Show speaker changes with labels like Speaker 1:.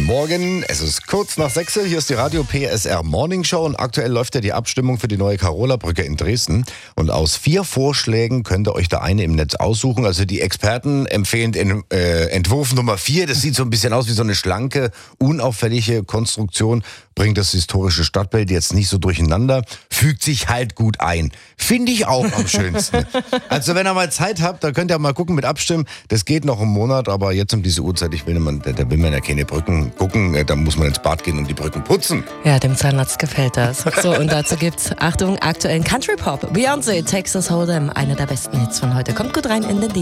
Speaker 1: Morgen, es ist kurz nach 6 Uhr, hier ist die Radio PSR Morning Show und aktuell läuft ja die Abstimmung für die neue Carola-Brücke in Dresden. Und aus 4 Vorschlägen könnt ihr euch da eine im Netz aussuchen. Also die Experten empfehlen Entwurf Nummer 4. Das sieht so ein bisschen aus wie so eine schlanke, unauffällige Konstruktion. Bringt das historische Stadtbild jetzt nicht so durcheinander, fügt sich halt gut ein. Finde ich auch am schönsten. Also wenn ihr mal Zeit habt, da könnt ihr mal gucken mit abstimmen. Das geht noch einen Monat, aber jetzt um diese Uhrzeit, da will man ja keine Brücken gucken. Da muss man ins Bad gehen und die Brücken putzen.
Speaker 2: Ja, dem Zahnarzt gefällt das. So, und dazu gibt's, Achtung, aktuellen Country Pop. Beyoncé, Texas Hold'em, einer der besten Hits von heute. Kommt gut rein in den